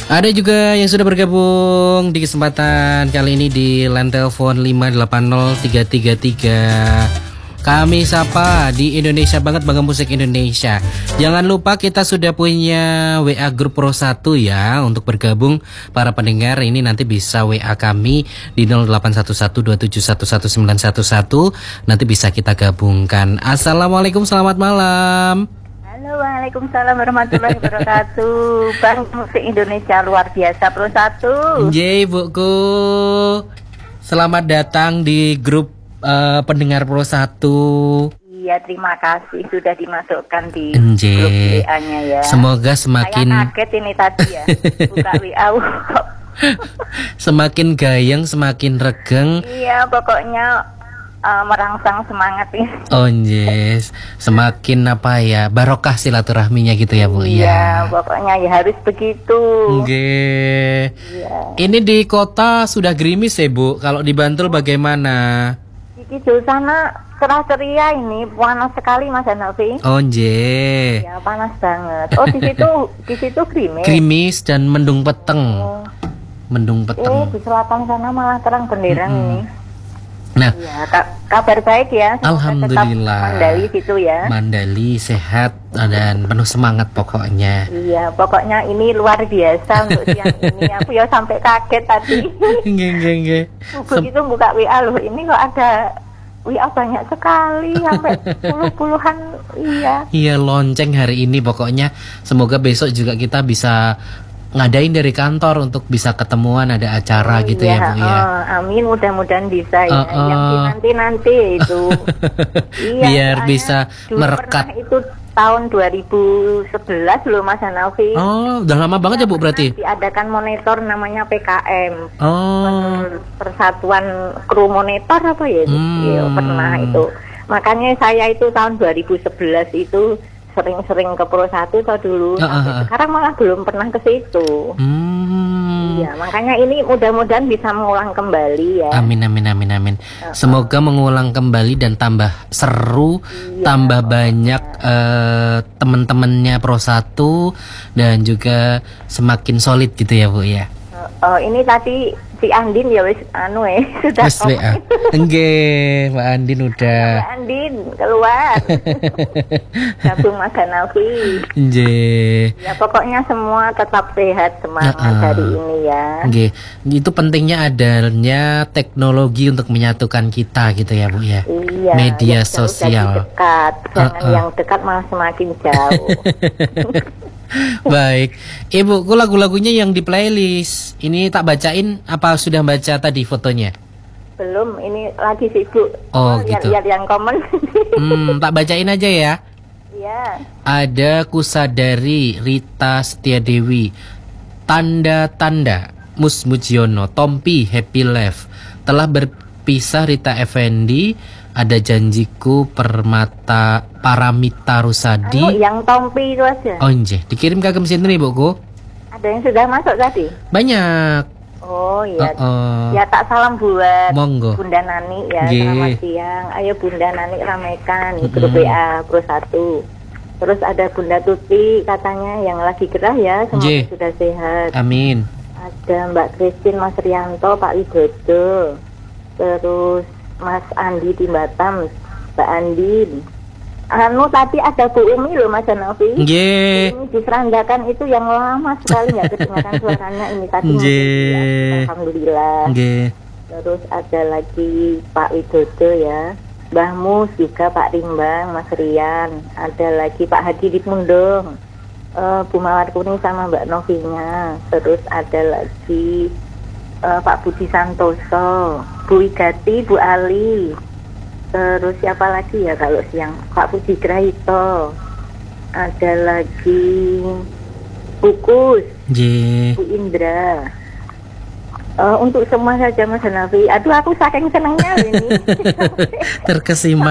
Ada juga yang sudah bergabung di kesempatan kali ini di line telepon 580333. Kami sapa di Indonesia Banget, Bangga Musik Indonesia. Jangan lupa kita sudah punya WA grup Pro 1 ya. Untuk bergabung para pendengar ini nanti bisa WA kami di 081127111911. Nanti bisa kita gabungkan. Assalamualaikum, selamat malam. Halo, waalaikumsalam warahmatullahi wabarakatuh. Bang Musik Indonesia luar biasa Pro 1. Jee, buku. Selamat datang di grup pendengar Pro 1. Iya, terima kasih sudah dimasukkan di Nje. grup WA-nya ya. Semoga semakin Saya kaget ini tadi ya. Buka WA. Semakin gayeng, semakin regeng. Iya, pokoknya merangsang semangat ya. Oh yes, semakin apa ya, barokah silaturahminya gitu ya Bu. Iya, pokoknya ya harus begitu. Oke. Iya. Ini di kota sudah gerimis ya Bu. Kalau di Bantul bagaimana? Di Kidul sana cerah ceria ini, panas sekali Mas Hanafi. Oh je. Ya, panas banget. Oh, di situ gerimis. Gerimis dan mendung peteng. Oh. Mendung peteng. Di selatan sana malah terang benderang ini. Nah, ya, kabar baik ya. alhamdulillah. Mandali situ ya. Mandali sehat dan penuh semangat pokoknya. Iya, pokoknya ini luar biasa untuk siang ini. Aku ya sampai kaget tadi. Nggih. Begitu buka WA loh, ini kok ada WA banyak sekali sampai puluhan. Iya. Iya, lonceng hari ini pokoknya. Semoga besok juga kita bisa ngadain dari kantor untuk bisa ketemuan, ada acara gitu ya Bu ya. Amin, mudah-mudahan bisa ya. Yang nanti itu. Iya, biar bisa merekat. Itu tahun 2011 loh Mas Hanafi. Oh, udah lama banget ya Bu berarti. Diadakan monitor namanya PKM. Oh. Persatuan Kru Monitor apa ya itu? Ya, pernah itu. Makanya saya itu tahun 2011 itu sering-sering ke Pro 1 atau dulu. Sekarang malah belum pernah ke situ. Iya, makanya ini mudah-mudahan bisa mengulang kembali ya. Amin. Semoga mengulang kembali dan tambah seru, tambah banyak teman-temannya Pro 1 dan juga semakin solid gitu ya Bu ya. Oh, ini tadi si Andin ya wis sudah WA. Nggih, Mbak Andin udah. Mbak Andin keluar. Gabung Mas Hanafi. Nggih. Ya pokoknya semua tetap sehat semangat hari ini ya. Nggih. Itu pentingnya adanya teknologi untuk menyatukan kita gitu ya Bu ya. Iya. Media yang sosial. Dekat. Jangan yang dekat malah semakin jauh. Baik, Ibu, lagu-lagunya yang di playlist ini tak bacain apa sudah baca tadi fotonya? Belum, ini lagi sibuk. Oh gitu. Lihat yang komen. Tak bacain aja ya. Iya. Ada Kusadari, Rita Setiadewi, Tanda-tanda, Mus Mujiono, Tompi, Happy Life. Telah berpisah Rita Effendi. Ada Janjiku, Permata, Paramita Rusadi. Yang Tompi itu aja. Oh nje, dikirim ke sinten nih Buku? Ada yang sudah masuk tadi? Banyak. Oh iya. Ya tak salam buat Monggo. Bunda Nani ya. Selamat siang. Ayo Bunda Nani ramekan grup WA Pro 1. Terus ada Bunda Tuti katanya yang lagi gerah ya. Semoga sudah sehat. Amin. Ada Mbak Christine, Mas Rianto, Pak Widodo. Terus Mas Andi di Batam, Mbak Andi. Tadi ada Bu Umi loh Mas Hanafi. Nggih. Ini diserandakan itu yang lama sekali nggak kedengaran suaranya ini tadi. Nggih. Alhamdulillah. Nggih. Terus ada lagi Pak Widodo ya, Mbah Mus juga, Pak Rimbang, Mas Rian. Ada lagi Pak Hadi di Pundong, Bu Mawar Kuning sama Mbak Novinya. Terus ada lagi Pak Budi Santoso, Bu Igati, Bu Ali. Terus siapa lagi ya kalau siang? Pak Budi Grahito. Ada lagi Bukus, Bu Indra. Untuk semua saja Mas Hanafi. Aduh, aku saking senangnya ini. Terkesima.